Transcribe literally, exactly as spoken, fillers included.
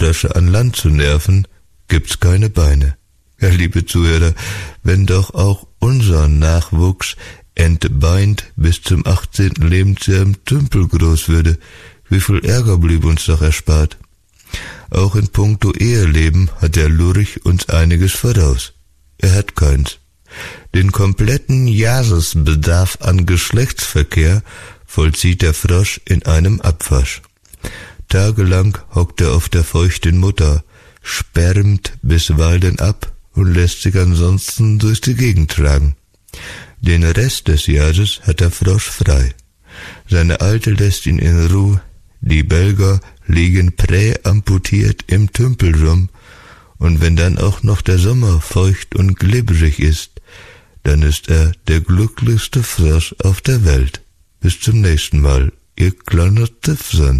Frösche an Land zu nerven, gibt's keine Beine. Ja, liebe Zuhörer, wenn doch auch unser Nachwuchs entbeint bis zum achtzehnten Lebensjahr im Tümpel groß würde, wie viel Ärger blieb uns doch erspart. Auch in puncto Eheleben hat der Lurch uns einiges voraus. Er hat keins. Den kompletten Jahresbedarf an Geschlechtsverkehr vollzieht der Frosch in einem Abwasch. Tagelang hockt er auf der feuchten Mutter, spermt bisweilen ab und lässt sich ansonsten durch die Gegend tragen. Den Rest des Jahres hat der Frosch frei. Seine Alte lässt ihn in Ruhe, die Belger liegen präamputiert im Tümpel rum, und wenn dann auch noch der Sommer feucht und glibberig ist, dann ist er der glücklichste Frosch auf der Welt. Bis zum nächsten Mal, ihr kleiner Tiffsand.